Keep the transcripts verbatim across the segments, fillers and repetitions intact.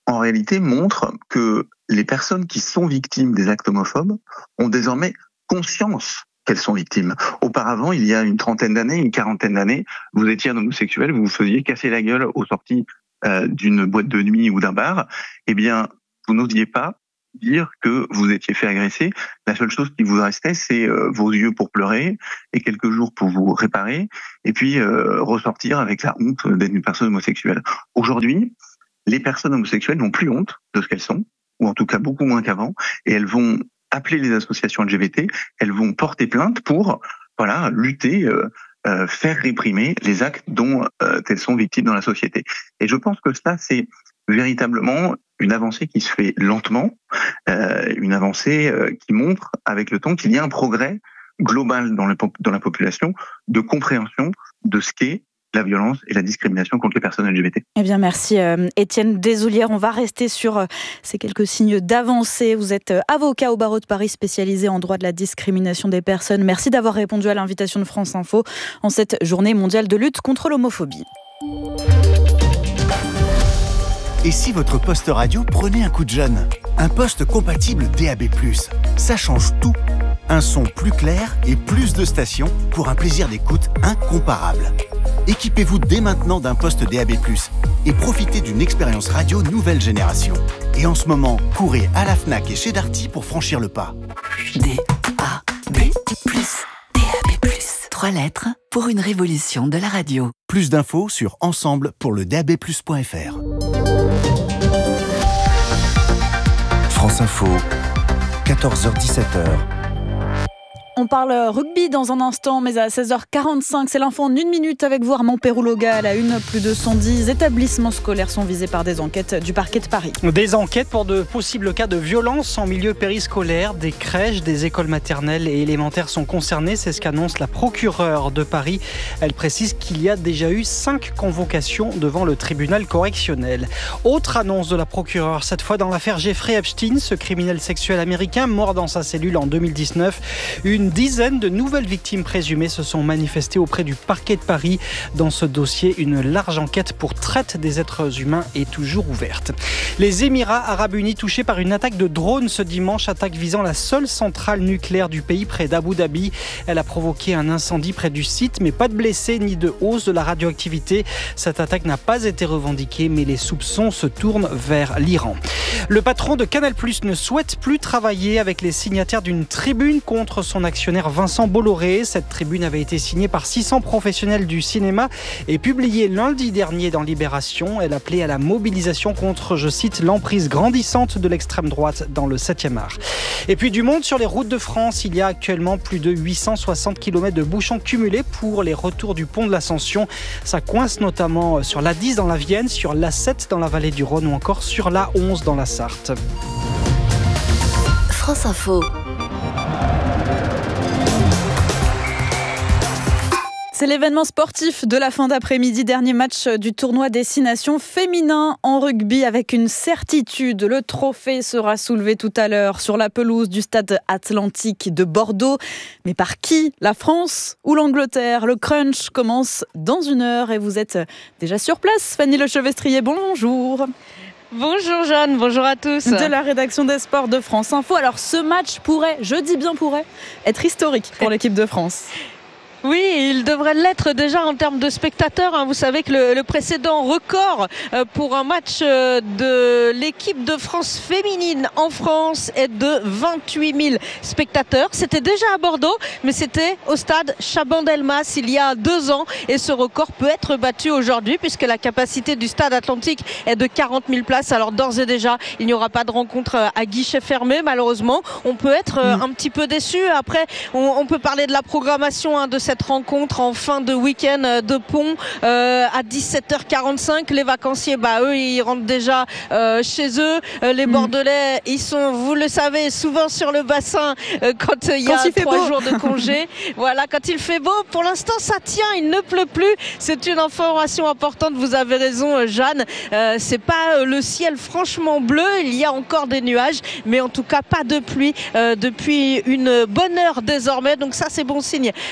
en réalité, montre que les personnes qui sont victimes des actes homophobes ont désormais conscience qu'elles sont victimes. Auparavant, il y a une trentaine d'années, une quarantaine d'années, vous étiez un homosexuel, vous vous faisiez casser la gueule aux sorties euh, d'une boîte de nuit ou d'un bar, eh bien, vous n'osiez pas dire que vous étiez fait agresser. La seule chose qui vous restait, c'est euh, vos yeux pour pleurer et quelques jours pour vous réparer, et puis euh, ressortir avec la honte d'être une personne homosexuelle. Aujourd'hui, les personnes homosexuelles n'ont plus honte de ce qu'elles sont, ou en tout cas beaucoup moins qu'avant, et elles vont appeler les associations L G B T, elles vont porter plainte pour voilà lutter, euh, euh, faire réprimer les actes dont euh, elles sont victimes dans la société. Et je pense que ça, c'est véritablement une avancée qui se fait lentement, euh, une avancée euh, qui montre avec le temps qu'il y a un progrès global dans, le, dans la population de compréhension de ce qu'est la violence et la discrimination contre les personnes L G B T. Eh bien, merci euh, Étienne Desoulières. On va rester sur euh, ces quelques signes d'avancée. Vous êtes euh, avocat au barreau de Paris, spécialisé en droit de la discrimination des personnes. Merci d'avoir répondu à l'invitation de France Info en cette journée mondiale de lutte contre l'homophobie. Et si votre poste radio prenait un coup de jeune ? Un poste compatible D A B plus, ça change tout. Un son plus clair et plus de stations pour un plaisir d'écoute incomparable. Équipez-vous dès maintenant d'un poste D A B plus, et profitez d'une expérience radio nouvelle génération. Et en ce moment, courez à la Fnac et chez Darty pour franchir le pas. D A B plus, D A B plus. Trois lettres pour une révolution de la radio. Plus d'infos sur ensemble pour le D A B plus point F R. France Info, quatorze heures dix-sept heures. On parle rugby dans un instant, mais à seize heures quarante-cinq, c'est l'info en une minute avec vous, Armand Pérouloga. À la une, plus de cent dix établissements scolaires sont visés par des enquêtes du parquet de Paris. Des enquêtes pour de possibles cas de violence en milieu périscolaire. Des crèches, des écoles maternelles et élémentaires sont concernées. C'est ce qu'annonce la procureure de Paris. Elle précise qu'il y a déjà eu cinq convocations devant le tribunal correctionnel. Autre annonce de la procureure, cette fois dans l'affaire Jeffrey Epstein, ce criminel sexuel américain mort dans sa cellule en deux mille dix-neuf. Une dizaine de nouvelles victimes présumées se sont manifestées auprès du parquet de Paris. Dans ce dossier, une large enquête pour traite des êtres humains est toujours ouverte. Les Émirats arabes unis touchés par une attaque de drone ce dimanche, attaque visant la seule centrale nucléaire du pays près d'Abu Dhabi. Elle a provoqué un incendie près du site, mais pas de blessés ni de hausse de la radioactivité. Cette attaque n'a pas été revendiquée, mais les soupçons se tournent vers l'Iran. Le patron de Canal plus, ne souhaite plus travailler avec les signataires d'une tribune contre son actionnaire Vincent Bolloré. Cette tribune avait été signée par six cents professionnels du cinéma et publiée lundi dernier dans Libération. Elle appelait à la mobilisation contre, je cite, l'emprise grandissante de l'extrême droite dans le septième art. Et puis du monde sur les routes de France. Il y a actuellement plus de huit cent soixante kilomètres de bouchons cumulés pour les retours du pont de l'Ascension. Ça coince notamment sur l'A dix dans la Vienne, sur l'A sept dans la vallée du Rhône ou encore sur l'A onze dans la Sarthe. France Info. C'est l'événement sportif de la fin d'après-midi, dernier match du tournoi Destination féminin en rugby avec une certitude. Le trophée sera soulevé tout à l'heure sur la pelouse du stade Atlantique de Bordeaux. Mais par qui ? La France ou l'Angleterre ? Le crunch commence dans une heure et vous êtes déjà sur place. Fanny Lechevestrier, bonjour. Bonjour Jeanne, bonjour à tous. De la rédaction des sports de France Info. Alors ce match pourrait, je dis bien pourrait, être historique pour l'équipe de France. Oui, il devrait l'être déjà en termes de spectateurs. Vous savez que le, le précédent record pour un match de l'équipe de France féminine en France est de vingt-huit mille spectateurs. C'était déjà à Bordeaux, mais c'était au stade Chaban-Delmas il y a deux ans. Et ce record peut être battu aujourd'hui puisque la capacité du stade Atlantique est de quarante mille places. Alors d'ores et déjà, il n'y aura pas de rencontre à guichet fermé, malheureusement. On peut être un petit peu déçu. Après, on, on peut parler de la programmation hein, de cette cette rencontre en fin de week-end de pont euh, à dix-sept heures quarante-cinq. Les vacanciers, bah eux, ils rentrent déjà euh, chez eux. Euh, les Bordelais, ils sont, vous le savez, souvent sur le bassin euh, quand il y a il trois jours de congé. Voilà, quand il fait beau. Pour l'instant, ça tient. Il ne pleut plus. C'est une information importante. Vous avez raison, Jeanne. Euh, c'est pas le ciel franchement bleu. Il y a encore des nuages, mais en tout cas pas de pluie euh, depuis une bonne heure désormais. Donc ça, c'est bon signe pour la rencontre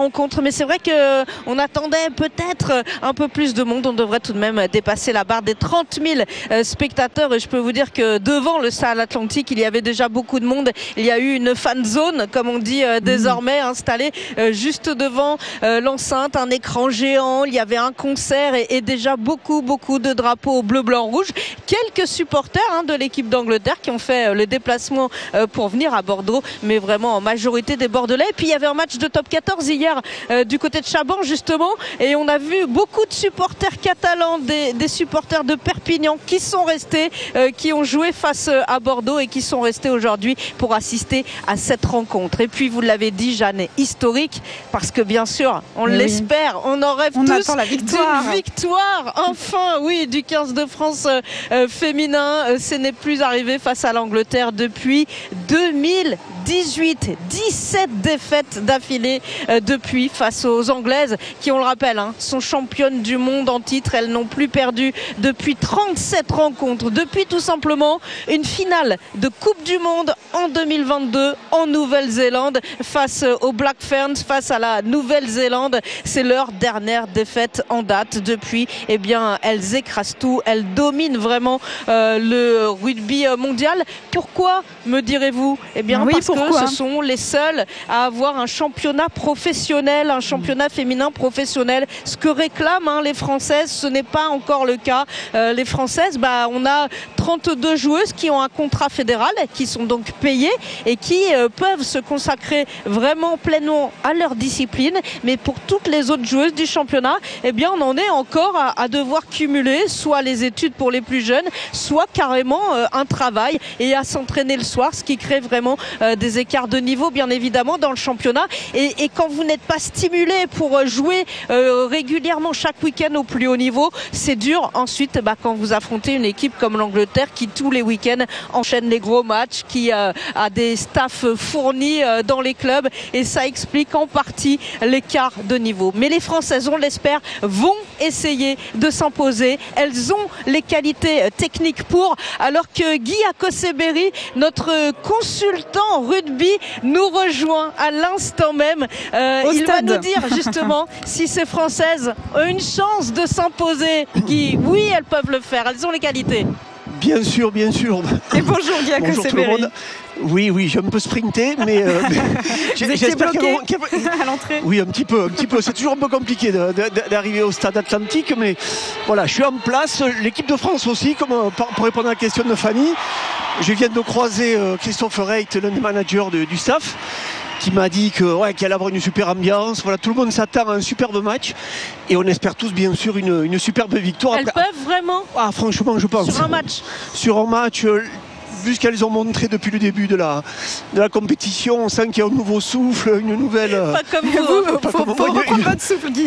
rencontre. Mais c'est vrai qu'on attendait peut-être un peu plus de monde. On devrait tout de même dépasser la barre des trente mille spectateurs. Et je peux vous dire que devant le Stade Atlantique, il y avait déjà beaucoup de monde. Il y a eu une fan zone, comme on dit euh, désormais, installée euh, juste devant euh, l'enceinte, un écran géant. Il y avait un concert et, et déjà beaucoup, beaucoup de drapeaux bleu, blanc, rouge. Quelques supporters hein, de l'équipe d'Angleterre qui ont fait euh, le déplacement euh, pour venir à Bordeaux, mais vraiment en majorité des Bordelais. Et puis il y avait un match de top quatorze hier euh, du côté de Chaban justement, et on a vu beaucoup de supporters catalans, des, des supporters de Perpignan qui sont restés, euh, qui ont joué face à Bordeaux et qui sont restés aujourd'hui pour assister à cette rencontre. Et puis vous l'avez dit, Jeanne, historique, parce que bien sûr, on oui. l'espère, on en rêve on tous la victoire. d'une victoire, enfin, oui, du quinze de France euh, féminin. Euh, ce n'est plus arrivé face à l'Angleterre depuis deux mille dix-huit, dix-sept défaites d'affilée euh, depuis face aux Anglaises qui, on le rappelle, hein, sont championnes du monde en titre. Elles n'ont plus perdu depuis trente-sept rencontres, depuis tout simplement une finale de Coupe du Monde en deux mille vingt-deux en Nouvelle-Zélande face aux Black Ferns, face à la Nouvelle-Zélande. C'est leur dernière défaite en date. Depuis, eh bien, elles écrasent tout, elles dominent vraiment euh, le rugby mondial. Pourquoi, me direz-vous? Eh bien, oui, parce pourquoi que ce sont les seuls à avoir un championnat professionnel, un championnat féminin professionnel. Ce que réclament hein, les Françaises, ce n'est pas encore le cas. Euh, les Françaises, bah, on a trente-deux joueuses qui ont un contrat fédéral, qui sont donc payées et qui euh, peuvent se consacrer vraiment pleinement à leur discipline. Mais pour toutes les autres joueuses du championnat, eh bien, on en est encore à, à devoir cumuler soit les études pour les plus jeunes, soit carrément euh, un travail et à s'entraîner le soir, ce qui crée vraiment euh, des écarts de niveau, bien évidemment, dans le championnat. Et, et quand vous n'êtes pas stimulé pour jouer euh, régulièrement chaque week-end au plus haut niveau, c'est dur ensuite bah, quand vous affrontez une équipe comme l'Angleterre qui tous les week-ends enchaîne les gros matchs, qui euh, a des staffs fournis euh, dans les clubs, et ça explique en partie l'écart de niveau. Mais les Françaises, on l'espère, vont essayer de s'imposer. Elles ont les qualités techniques pour, alors que Guy Akoseberi, notre consultant rugby, nous rejoint à l'instant même. Euh, il stade. va nous dire justement si ces Françaises ont une chance de s'imposer. Guy, oui, elles peuvent le faire, elles ont les qualités. Bien sûr, bien sûr. Et bonjour Guy Akoseberi. Oui, oui, j'ai un peu sprinté, mais, euh, mais j'espère qu'elles vont à l'entrée. Oui, un petit peu, un petit peu. C'est toujours un peu compliqué de, de, d'arriver au Stade Atlantique, mais voilà, je suis en place. L'équipe de France aussi, comme pour répondre à la question de Fanny, je viens de croiser Christophe Reit, l'un des managers de, du staff, qui m'a dit que ouais, qu'il allait avoir une super ambiance. Voilà, tout le monde s'attend à un superbe match et on espère tous bien sûr une, une superbe victoire. Elles Après, peuvent vraiment Ah, franchement, je pense. Sur un match. Sur un match. Euh, Vu ce qu'elles ont montré depuis le début de la, de la compétition, on sent qu'il y a un nouveau souffle, une nouvelle. Pas comme vous, pas faut, comme faut reprendre votre souffle, Guy.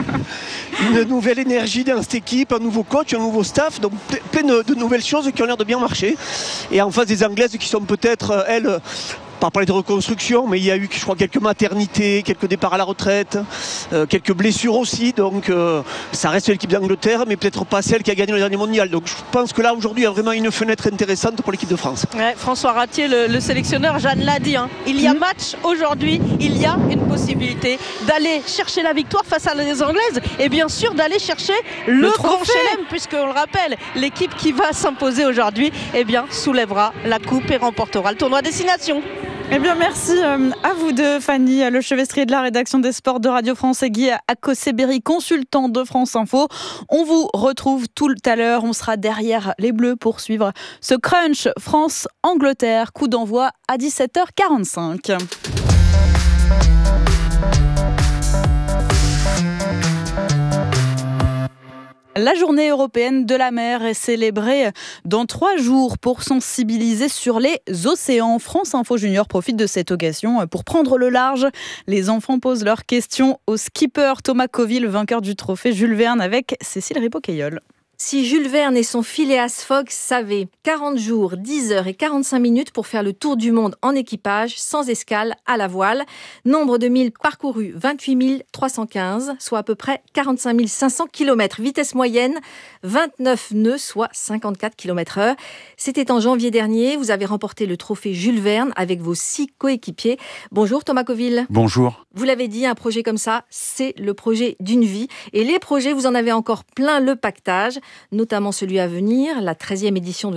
Une nouvelle énergie dans cette équipe, un nouveau coach, un nouveau staff, donc plein de, de nouvelles choses qui ont l'air de bien marcher. Et en face des Anglaises qui sont peut-être, elles, pas parler de reconstruction, mais il y a eu, je crois, quelques maternités, quelques départs à la retraite, euh, quelques blessures aussi. Donc, euh, ça reste l'équipe d'Angleterre, mais peut-être pas celle qui a gagné le dernier mondial. Donc, je pense que là, aujourd'hui, il y a vraiment une fenêtre intéressante pour l'équipe de France. Ouais, François Ratier, le, le sélectionneur, Jeanne l'a dit. Hein. Il y a match aujourd'hui. Il y a une possibilité d'aller chercher la victoire face à les Anglaises et bien sûr d'aller chercher le, le grand chelem, puisqu'on le rappelle, l'équipe qui va s'imposer aujourd'hui, eh bien, soulèvera la coupe et remportera le tournoi Destination. Eh bien, merci à vous deux, Fanny, le chevestrier de la rédaction des sports de Radio France et Guy Akoseberi, consultant de France Info. On vous retrouve tout à l'heure. On sera derrière les Bleus pour suivre ce crunch France-Angleterre. Coup d'envoi à dix-sept heures quarante-cinq. La journée européenne de la mer est célébrée dans trois jours pour sensibiliser sur les océans. France Info Junior profite de cette occasion pour prendre le large. Les enfants posent leurs questions au skipper Thomas Coville, vainqueur du trophée Jules Verne avec Cécile Ripoll-Cailleul. Si Jules Verne et son Phileas Fogg savaient quarante jours, dix heures et quarante-cinq minutes pour faire le tour du monde en équipage, sans escale, à la voile. Nombre de milles parcourus, vingt-huit mille trois cent quinze, soit à peu près quarante-cinq mille cinq cents kilomètres. Vitesse moyenne, vingt-neuf nœuds, soit cinquante-quatre kilomètres heure. C'était en janvier dernier. Vous avez remporté le trophée Jules Verne avec vos six coéquipiers. Bonjour Thomas Coville. Bonjour. Vous l'avez dit, un projet comme ça, c'est le projet d'une vie. Et les projets, vous en avez encore plein le pactage, notamment celui à venir, la treizième édition de